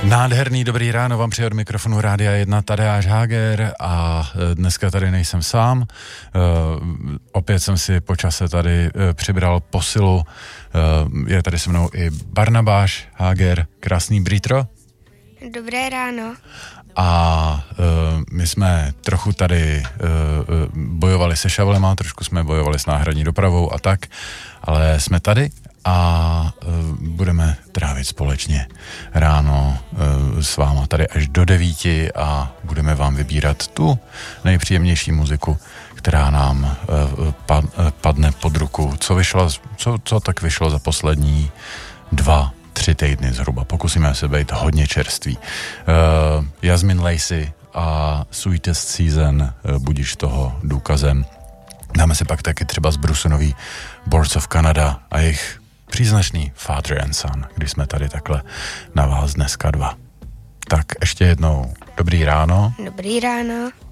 Nádherný dobrý ráno vám přeje od mikrofonu Rádia 1 Tadeáš Háger a dneska tady nejsem sám. Opět jsem si po čase tady přibral posilu. Je tady se mnou i Barnabáš Háger, krásný brítro. Dobré ráno. A my jsme trochu tady bojovali se šavlema, trošku jsme bojovali s náhradní dopravou a tak, ale jsme tady a budeme trávit společně ráno s váma tady až do 9 a budeme vám vybírat tu nejpříjemnější muziku, která nám padne pod ruku. Co tak vyšlo za poslední 2-3 týdny zhruba. Pokusíme se být hodně čerství. Jasmine Lacey a Sweetest Season, budiš toho důkazem. Dáme si pak taky třeba z Brusonový Boards of Canada a jejich příznačný Father and Son, když jsme tady takhle na vás dneska dva. Tak ještě jednou dobrý ráno. Dobrý ráno.